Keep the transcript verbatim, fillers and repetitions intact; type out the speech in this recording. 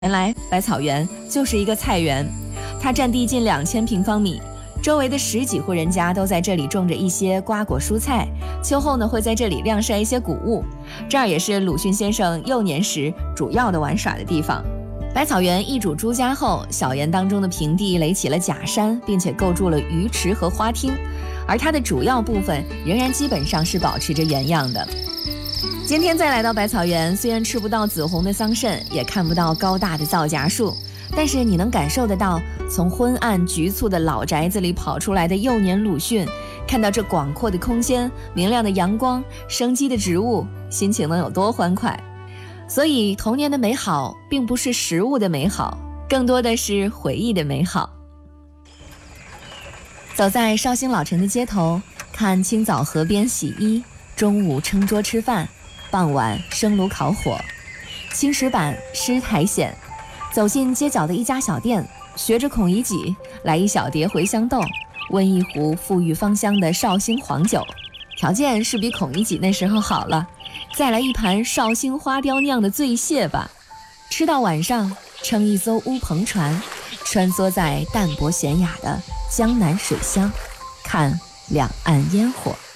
原来百草园就是一个菜园，它占地近两千平方米，周围的十几户人家都在这里种着一些瓜果蔬菜，秋后呢会在这里晾晒一些谷物。这儿也是鲁迅先生幼年时主要的玩耍的地方。百草园易主朱家后，小园当中的平地垒起了假山，并且构筑了鱼池和花厅，而它的主要部分仍然基本上是保持着原样的。今天再来到百草园，虽然吃不到紫红的桑葚，也看不到高大的皂荚树，但是你能感受得到从昏暗局促的老宅子里跑出来的幼年鲁迅，看到这广阔的空间、明亮的阳光、生机的植物，心情能有多欢快。所以童年的美好并不是食物的美好，更多的是回忆的美好。走在绍兴老城的街头，看清早河边洗衣，中午撑桌吃饭，傍晚生炉烤火，青石板湿苔藓。走进街角的一家小店，学着孔乙己来一小碟茴香豆，温一壶馥郁芳香的绍兴黄酒，条件是比孔乙己那时候好了，再来一盘绍兴花雕酿的醉蟹吧。吃到晚上，乘一艘乌篷船，穿梭在淡泊闲雅的江南水乡，看两岸烟火。